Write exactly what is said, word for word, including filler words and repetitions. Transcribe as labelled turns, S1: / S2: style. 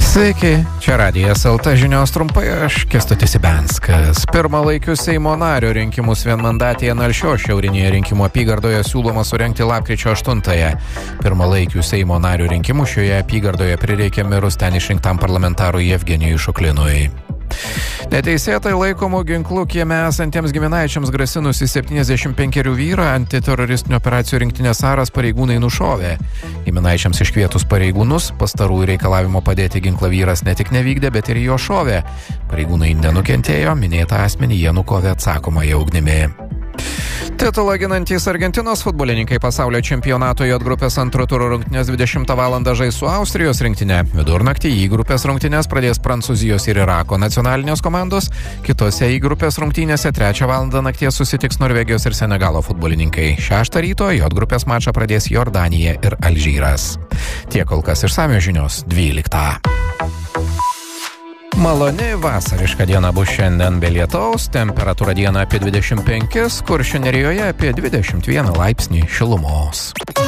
S1: Sveiki, čia Radijas L T žinios trumpai, aš Kęstutis Ibenskas. Pirmalaikių Seimo nario rinkimus vienmandatėje Nalšios šiaurinėje rinkimų apygardoje siūloma surengti lapkričio aštuntąją. Pirmalaikių Seimo nario rinkimų šioje apygardoje prireikė mirus ten išrinktam parlamentarui Jevgenijui Šuklinui. Neteisėtai laikomų ginklų kieme esantiems giminaičiams grasinusi septyniasdešimt penkerių vyrą antiteroristinių operacijų rinktinės Aras pareigūnai nušovė. Giminaičiams iškvietus pareigūnus, pastarųjų reikalavimo padėti ginklą vyras ne tik nevykdė, bet ir jo šovė. Pareigūnai nenukentėjo, minėtą asmenį jie nukovė atsakomąją ugnimi. Titulą ginantys Argentinos futbolininkai pasaulio čempionato J grupės antro turo rungtynės dvidešimtą valandą žais su Austrijos rinktinė. Vidurnaktį į grupės rungtynės pradės Prancūzijos ir Irako nacionalinės komandos. Kitose į grupės rungtynėse trečią valandą nakties susitiks Norvegijos ir Senegalo futbolininkai. Šeštą ryto J grupės mačą pradės Jordanija ir Alžyras. Tiek kol kas išsamios žinios dvyliktą. Maloni vasariška diena bus šiandien be lietaus, temperatūra dieną apie dvidešimt penkis, Kuršių nerijoje apie dvidešimt vieną laipsnį šilumos.